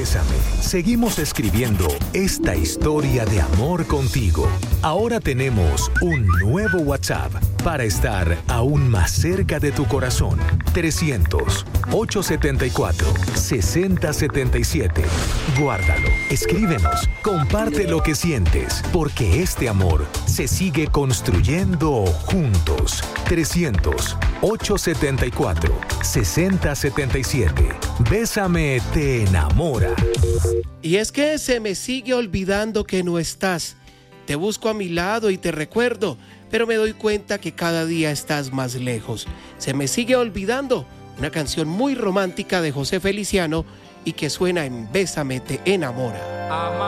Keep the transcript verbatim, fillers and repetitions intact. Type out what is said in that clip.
Bésame. Seguimos escribiendo esta historia de amor contigo. Ahora tenemos un nuevo WhatsApp para estar aún más cerca de tu corazón. trescientos, ochocientos setenta y cuatro, sesenta setenta y siete. Guárdalo, escríbenos, comparte lo que sientes, porque este amor se sigue construyendo juntos. trescientos, ochocientos setenta y cuatro, sesenta setenta y siete. Bésame te enamora. Y es que se me sigue olvidando que no estás. Te busco a mi lado y te recuerdo, pero me doy cuenta que cada día estás más lejos. Se me sigue olvidando, una canción muy romántica de José Feliciano y que suena en Bésame te enamora.